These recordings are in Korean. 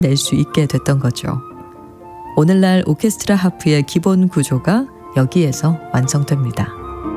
낼 수 있게 됐던 거죠. 오늘날 오케스트라 하프의 기본 구조가 여기에서 완성됩니다.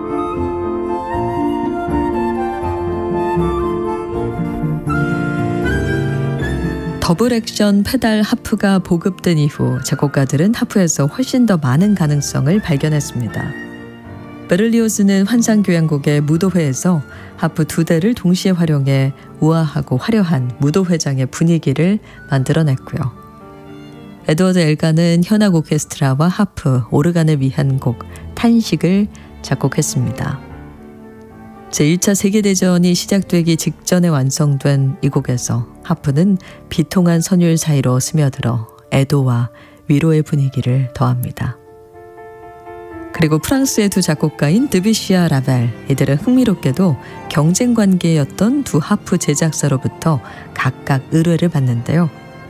더블 액션 페달 하프가 보급된 이후 작곡가들은 하프에서 훨씬 더 많은 가능성을 발견했습니다. 베를리오스는 환상교향곡의 무도회에서 하프 2대를 동시에 활용해 우아하고 화려한 무도회장의 분위기를 만들어냈고요. 에드워드 엘가는 현악 오케스트라와 하프, 오르간을 위한 곡 탄식을 작곡했습니다. 제1차 세계대전이 시작되기 직전에 완성된 이 곡에서 하프는 비통한 선율 사이로 스며들어 애도와 위로의 분위기를 더합니다. 그리고 프랑스의 두 작곡가인 드뷔시와 라벨, 이들은 흥미롭게도 경쟁 관계였던 두 하프 제작사로부터 각각 의뢰를 받는데요.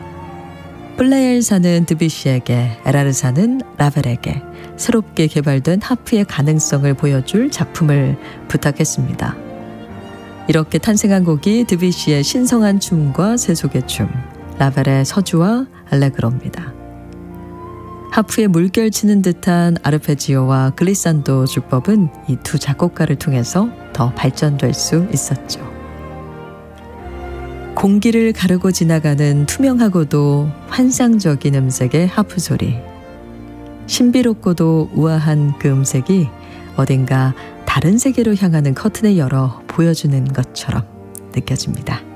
플레이엘사는 드뷔시에게, 에라르사는 라벨에게 새롭게 개발된 하프의 가능성을 보여줄 작품을 부탁했습니다. 이렇게 탄생한 곡이 드뷔시의 신성한 춤과 세속의 춤, 라벨의 서주와 알레그로입니다. 하프에 물결치는 듯한 아르페지오와 글리산도 주법은 이 두 작곡가를 통해서 더 발전될 수 있었죠. 공기를 가르고 지나가는 투명하고도 환상적인 음색의 하프 소리. 신비롭고도 우아한 그 음색이 어딘가 다른 세계로 향하는 커튼을 열어 보여주는 것처럼 느껴집니다.